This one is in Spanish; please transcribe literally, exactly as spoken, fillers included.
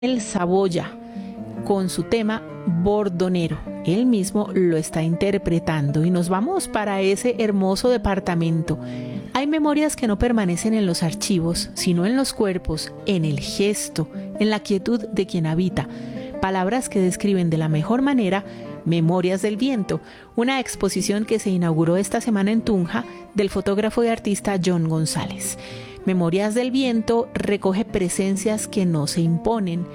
El Saboya con su tema Bordonero. Él mismo lo está interpretando y nos vamos para ese hermoso departamento. Hay memorias que no permanecen en los archivos, sino en los cuerpos, en el gesto, en la quietud de quien habita. Palabras que describen de la mejor manera Memorias del Viento, una exposición que se inauguró esta semana en Tunja del fotógrafo y artista John González. Memorias del Viento recoge presencias que no se imponen,